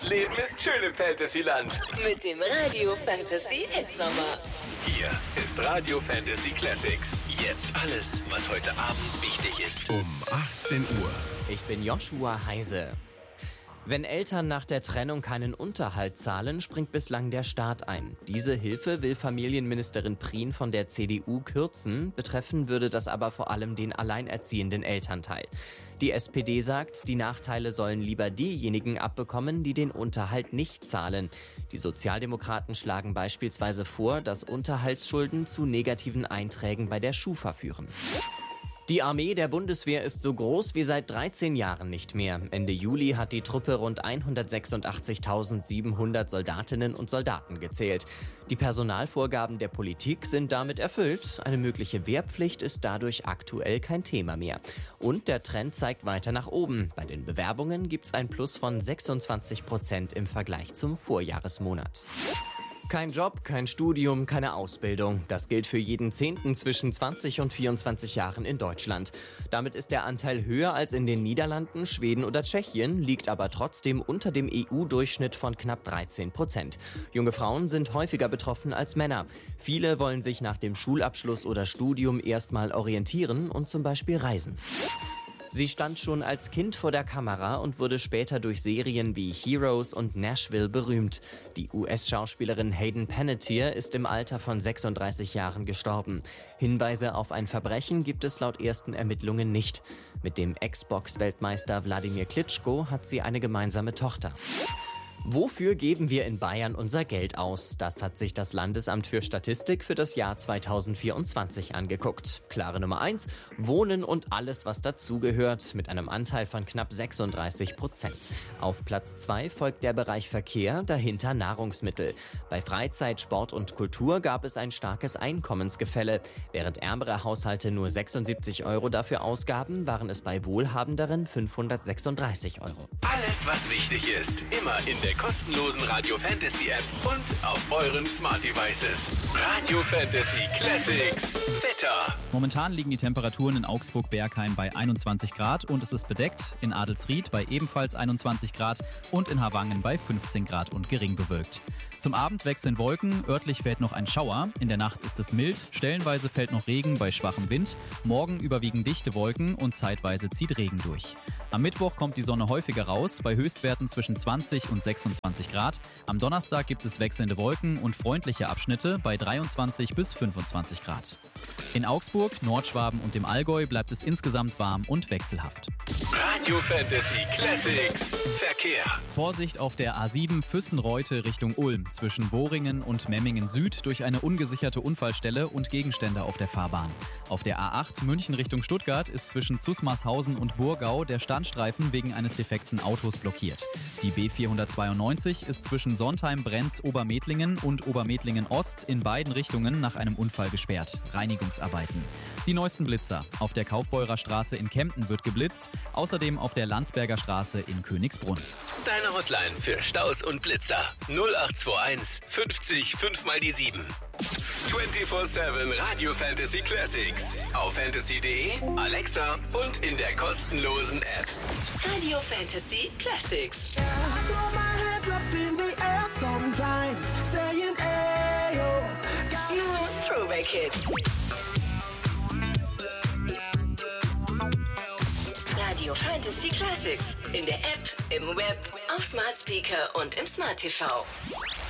Das Leben ist schön im Fantasyland. Mit dem Radio Fantasy Hitsommer. Hier ist Radio Fantasy Classics. Jetzt alles, was heute Abend wichtig ist. Um 18 Uhr. Ich bin Joshua Heise. Wenn Eltern nach der Trennung keinen Unterhalt zahlen, springt bislang der Staat ein. Diese Hilfe will Familienministerin Prien von der CDU kürzen. Betreffen würde das aber vor allem den alleinerziehenden Elternteil. Die SPD sagt, die Nachteile sollen lieber diejenigen abbekommen, die den Unterhalt nicht zahlen. Die Sozialdemokraten schlagen beispielsweise vor, dass Unterhaltsschulden zu negativen Einträgen bei der Schufa führen. Die Armee der Bundeswehr ist so groß wie seit 13 Jahren nicht mehr. Ende Juli hat die Truppe rund 186.700 Soldatinnen und Soldaten gezählt. Die Personalvorgaben der Politik sind damit erfüllt. Eine mögliche Wehrpflicht ist dadurch aktuell kein Thema mehr. Und der Trend zeigt weiter nach oben. Bei den Bewerbungen gibt es ein Plus von 26% im Vergleich zum Vorjahresmonat. Kein Job, kein Studium, keine Ausbildung. Das gilt für jeden Zehnten zwischen 20 und 24 Jahren in Deutschland. Damit ist der Anteil höher als in den Niederlanden, Schweden oder Tschechien, liegt aber trotzdem unter dem EU-Durchschnitt von knapp 13%. Junge Frauen sind häufiger betroffen als Männer. Viele wollen sich nach dem Schulabschluss oder Studium erstmal orientieren und zum Beispiel reisen. Sie stand schon als Kind vor der Kamera und wurde später durch Serien wie Heroes und Nashville berühmt. Die US-Schauspielerin Hayden Panettiere ist im Alter von 36 Jahren gestorben. Hinweise auf ein Verbrechen gibt es laut ersten Ermittlungen nicht. Mit dem Ex-Box-Weltmeister Wladimir Klitschko hat sie eine gemeinsame Tochter. Wofür geben wir in Bayern unser Geld aus? Das hat sich das Landesamt für Statistik für das Jahr 2024 angeguckt. Klare Nummer 1, Wohnen und alles, was dazugehört, mit einem Anteil von knapp 36%. Auf Platz 2 folgt der Bereich Verkehr, dahinter Nahrungsmittel. Bei Freizeit, Sport und Kultur gab es ein starkes Einkommensgefälle. Während ärmere Haushalte nur 76 € dafür ausgaben, waren es bei wohlhabenderen 536 €. Alles, was wichtig ist, immer in der kostenlosen Radio Fantasy App und auf euren Smart Devices. Radio Fantasy Classics. Wetter. Momentan liegen die Temperaturen in Augsburg-Bergheim bei 21 Grad und es ist bedeckt, in Adelsried bei ebenfalls 21 Grad und in Harwangen bei 15 Grad und gering bewölkt. Zum Abend wechseln Wolken, örtlich fällt noch ein Schauer, in der Nacht ist es mild, stellenweise fällt noch Regen bei schwachem Wind, morgen überwiegen dichte Wolken und zeitweise zieht Regen durch. Am Mittwoch kommt die Sonne häufiger raus, bei Höchstwerten zwischen 20 und 26 Grad. Am Donnerstag gibt es wechselnde Wolken und freundliche Abschnitte bei 23 bis 25 Grad. In Augsburg, Nordschwaben und dem Allgäu bleibt es insgesamt warm und wechselhaft. Radio Fantasy Classics. Verkehr. Vorsicht auf der A7 Füssen-Reute Richtung Ulm zwischen Boringen und Memmingen Süd durch eine ungesicherte Unfallstelle und Gegenstände auf der Fahrbahn. Auf der A8 München Richtung Stuttgart ist zwischen Zusmarshausen und Burgau der Standstreifen wegen eines defekten Autos blockiert. Die B492 ist zwischen Sontheim-Brenz Obermedlingen und Obermedlingen-Ost in beiden Richtungen nach einem Unfall gesperrt. Reinigungsarbeiten. Die neuesten Blitzer. Auf der Kaufbeurer Straße in Kempten wird geblitzt, außerdem auf der Landsberger Straße in Königsbrunn. Deine Hotline für Staus und Blitzer 0821 50 5 mal die 7. 24/7 Radio Fantasy Classics. Auf fantasy.de, Alexa und in der kostenlosen App. Radio Fantasy Classics. Nur Throwback Hits. Radio Fantasy Classics. In der App, im Web, auf Smart Speaker und im Smart TV.